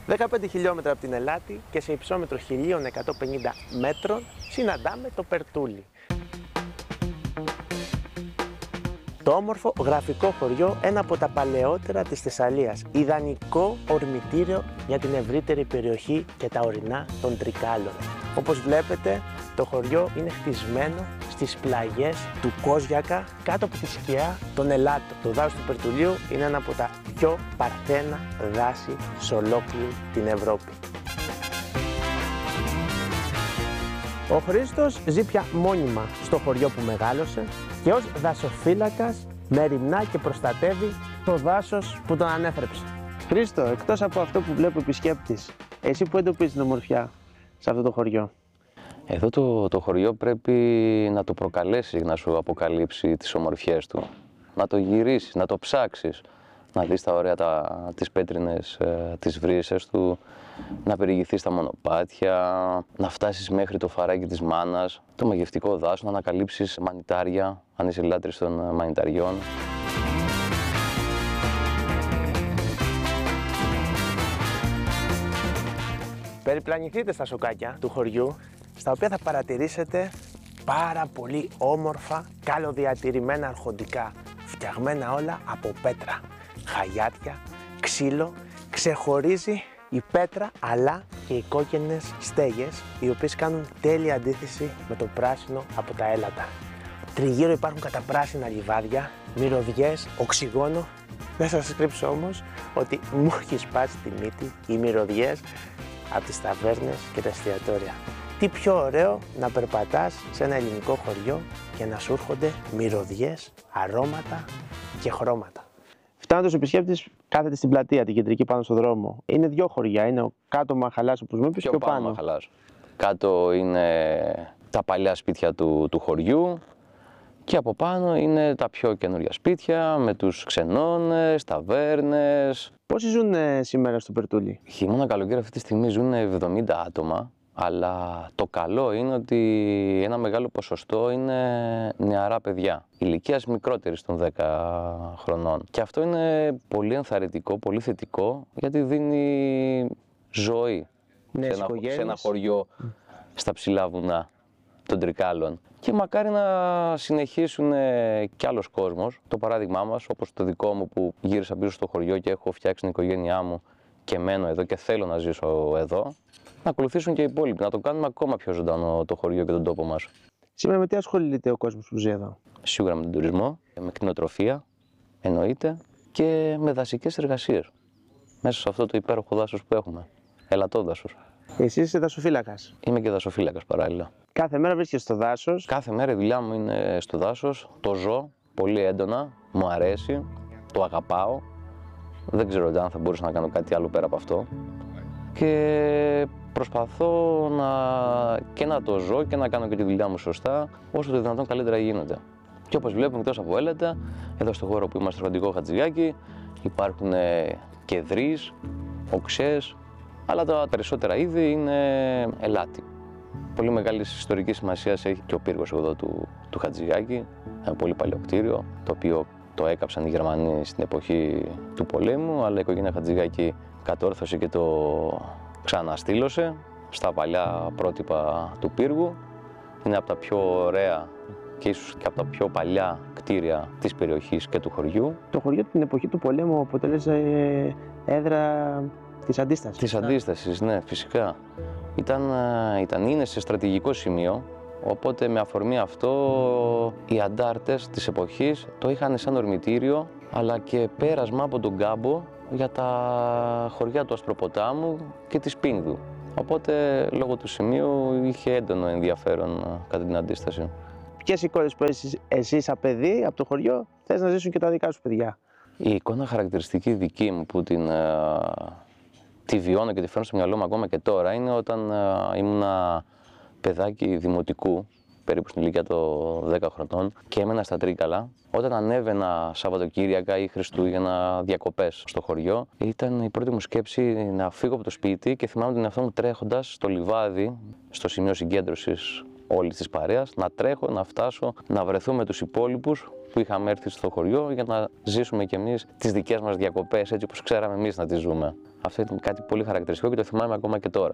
15 χιλιόμετρα από την Ελάτη και σε υψόμετρο 1150 μέτρων συναντάμε το Περτούλι. Το όμορφο γραφικό χωριό, ένα από τα παλαιότερα της Θεσσαλίας, ιδανικό ορμητήριο για την ευρύτερη περιοχή και τα ορεινά των Τρικάλων. Όπως βλέπετε, το χωριό είναι χτισμένο στις πλαγιές του Κόζιακα, κάτω από τη σκιά των Ελάτων. Το δάσος του Περτουλίου είναι ένα από τα πιο παρθένα δάση σε ολόκληρη την Ευρώπη. Ο Χρήστος ζει πια μόνιμα στο χωριό που μεγάλωσε και ως δασοφύλακας μεριμνά και προστατεύει το δάσος που τον ανέθρεψε. Χρήστο, εκτός από αυτό που βλέπει ο επισκέπτης, εσύ που εντοπίζεις την ομορφιά σε αυτό το χωριό? Εδώ το χωριό πρέπει να το προκαλέσεις για να σου αποκαλύψει τις ομορφιές του. Να το γυρίσεις, να το ψάξεις, να δεις τα ωραία τις πέτρινες, τις βρύσες του, να περιηγηθείς στα μονοπάτια, να φτάσεις μέχρι το φαράκι της μάνας, το μαγευτικό δάσος, να ανακαλύψεις μανιτάρια, αν είσαι λάτρης των μανιταριών. Περιπλανηθείτε στα σοκάκια του χωριού, στα οποία θα παρατηρήσετε πάρα πολύ όμορφα, καλοδιατηρημένα αρχοντικά, φτιαγμένα όλα από πέτρα, χαγιάτια, ξύλο. Ξεχωρίζει η πέτρα αλλά και οι κόκκινες στέγες, οι οποίες κάνουν τέλεια αντίθεση με το πράσινο από τα έλατα. Τριγύρω υπάρχουν καταπράσινα λιβάδια, μυρωδιές, οξυγόνο. Δεν θα σας κρύψω όμως ότι μου έχει σπάσει τη μύτη οι μυρωδιές από τις ταβέρνες και τα εστιατόρια. Τι πιο ωραίο να περπατάς σε ένα ελληνικό χωριό και να σου έρχονται μυρωδιές, αρώματα και χρώματα. Φτάνοντας ο επισκέπτης, κάθεται στην πλατεία, την κεντρική πάνω στο δρόμο. Είναι δύο χωριά, είναι ο κάτω Μαχαλάς όπως μου είπες και ο πάνω. Μαχαλάς. Κάτω είναι τα παλιά σπίτια του χωριού και από πάνω είναι τα πιο καινούρια σπίτια με τους ξενώνες, ταβέρνες. Πόσοι ζουν σήμερα στο Περτούλι? Χειμώνα καλοκαίρι αυτή τη στιγμή ζουν 70 άτομα, αλλά το καλό είναι ότι ένα μεγάλο ποσοστό είναι νεαρά παιδιά, ηλικίας μικρότερης των 10 χρονών. Και αυτό είναι πολύ ενθαρρυντικό, πολύ θετικό, γιατί δίνει ζωή σε ένα χωριό στα ψηλά βουνά των Τρικάλων. Και μακάρι να συνεχίσουν κι άλλος κόσμος, το παράδειγμά μας, όπως το δικό μου που γύρισα πίσω στο χωριό και έχω φτιάξει την οικογένειά μου και μένω εδώ και θέλω να ζήσω εδώ, να ακολουθήσουν και οι υπόλοιποι, να το κάνουμε ακόμα πιο ζωντανό το χωριό και τον τόπο μας. Σήμερα με τι ασχολείται ο κόσμος που ζει εδώ? Σίγουρα με τον τουρισμό, με κτηνοτροφία, εννοείται, και με δασικές εργασίες. Μέσα σε αυτό το υπέροχο δάσος που έχουμε, ελατόδασος. Εσύ είσαι δασοφύλακας? Είμαι και δασοφύλακας παράλληλα. Κάθε μέρα βρίσκεσαι στο δάσος? Κάθε μέρα η δουλειά μου είναι στο δάσος, το ζω πολύ έντονα, μου αρέσει, το αγαπάω. Δεν ξέρω αν θα μπορούσα να κάνω κάτι άλλο πέρα από αυτό. Και προσπαθώ να το ζω και να κάνω και τη δουλειά μου σωστά, όσο το δυνατόν καλύτερα γίνεται. Και όπως βλέπουμε, εκτός από έλατα, εδώ στο χώρο που είμαστε στο Αρχοντικό Χατζηγιάκι, υπάρχουν και δρύς, οξές, αλλά τα περισσότερα είδη είναι ελάτι. Πολύ μεγάλη ιστορική σημασία έχει και ο πύργος εδώ του Χατζηγιάκι, ένα πολύ παλιό κτίριο, το οποίο το έκαψαν οι Γερμανοί στην εποχή του πολέμου, αλλά η οικογένεια Χατζηγιάκι κατόρθωσε και το ξαναστήλωσε στα παλιά πρότυπα του πύργου. Είναι από τα πιο ωραία και ίσως και από τα πιο παλιά κτίρια της περιοχής και του χωριού. Το χωριό την εποχή του πολέμου αποτέλεσε έδρα της αντίστασης. Της αντίστασης, ναι, φυσικά. Είναι σε στρατηγικό σημείο, οπότε με αφορμή αυτό οι αντάρτες της εποχής το είχαν σαν ορμητήριο, αλλά και πέρασμα από τον κάμπο για τα χωριά του Ασπροποτάμου και της Πίνδου. Οπότε λόγω του σημείου είχε έντονο ενδιαφέρον κατά την αντίσταση. Ποιες εικόνες που εσύ σαν παιδί από το χωριό θες να ζήσουν και τα δικά σου παιδιά? Η εικόνα χαρακτηριστική δική μου που τη βιώνω και τη φέρνω στο μυαλό μου ακόμα και τώρα είναι όταν ήμουνα παιδάκι δημοτικού, περίπου στην ηλικία των 10 χρονών, και έμενα στα Τρίκαλα. Όταν ανέβαινα Σαββατοκύριακα ή Χριστούγεννα διακοπές στο χωριό, ήταν η πρώτη μου σκέψη να φύγω από το σπίτι και θυμάμαι τον εαυτό μου τρέχοντας στο λιβάδι, στο σημείο συγκέντρωσης όλης της παρέας, να τρέχω, να φτάσω, να βρεθώ με τους υπόλοιπους που είχαμε έρθει στο χωριό για να ζήσουμε κι εμείς τις δικές μας διακοπές έτσι όπως ξέραμε εμείς να τις ζούμε. Αυτό ήταν κάτι πολύ χαρακτηριστικό και το θυμάμαι ακόμα και τώρα.